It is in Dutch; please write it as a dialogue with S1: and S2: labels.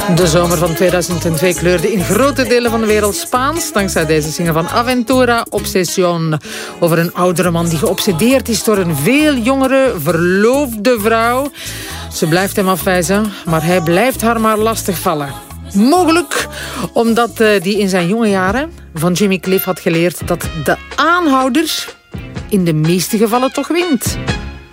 S1: De zomer van 2002 kleurde in grote delen van de wereld Spaans, dankzij deze single van Aventura, Obsesión. Over een oudere man die geobsedeerd is door een veel jongere, verloofde vrouw. Ze blijft hem afwijzen, maar hij blijft haar maar lastigvallen. Mogelijk omdat die in zijn jonge jaren van Jimmy Cliff had geleerd dat de aanhouder in de meeste gevallen toch wint.